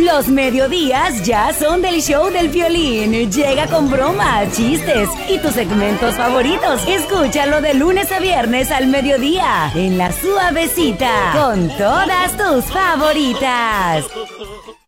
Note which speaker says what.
Speaker 1: Los mediodías ya son del show del Piolín. Llega con bromas, chistes y tus segmentos favoritos. Escúchalo de lunes a viernes al mediodía en La Suavecita con todas tus favoritas.